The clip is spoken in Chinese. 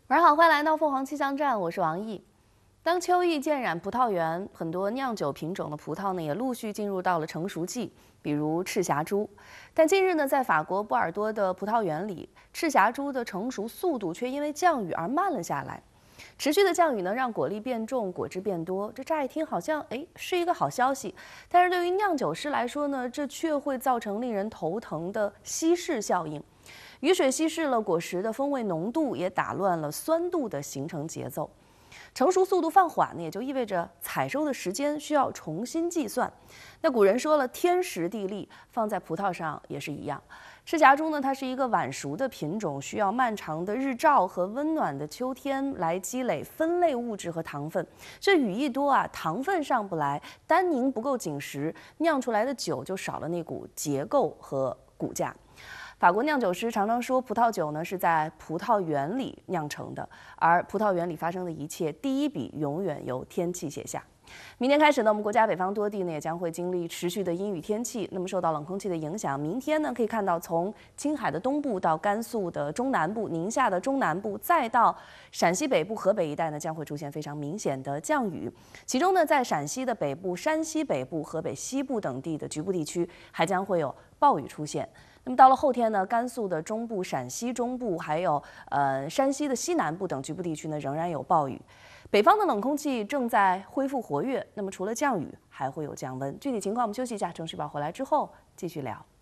晚上好，欢迎来到凤凰气象站，我是王毅。当秋意渐染葡萄园，很多酿酒品种的葡萄呢也陆续进入到了成熟季，比如赤霞珠。但近日呢，在法国波尔多的葡萄园里，赤霞珠的成熟速度却因为降雨而慢了下来。持续的降雨呢，让果粒变重，果汁变多。这乍一听好像是一个好消息，但是对于酿酒师来说呢，这却会造成令人头疼的稀释效应。雨水稀释了果实的风味浓度，也打乱了酸度的形成节奏。成熟速度放缓呢，也就意味着采收的时间需要重新计算。那古人说了，天时地利，放在葡萄上也是一样。赤霞珠呢，它是一个晚熟的品种，需要漫长的日照和温暖的秋天来积累酚类物质和糖分。这雨一多啊，糖分上不来，单宁不够紧实，酿出来的酒就少了那股结构和骨架。法国酿酒师常常说，葡萄酒呢是在葡萄园里酿成的，而葡萄园里发生的一切，第一笔永远由天气写下。明天开始呢，我们国家北方多地呢也将会经历持续的阴雨天气。那么受到冷空气的影响，明天呢可以看到从青海的东部到甘肃的中南部、宁夏的中南部，再到陕西北部、河北一带呢，将会出现非常明显的降雨。其中呢，在陕西的北部、山西北部、河北西部等地的局部地区，还将会有暴雨出现。那么到了后天呢，甘肃的中部、陕西中部，还有山西的西南部等局部地区呢，仍然有暴雨。北方的冷空气正在恢复活跃，那么除了降雨，还会有降温。具体情况我们休息一下，程序宝回来之后继续聊。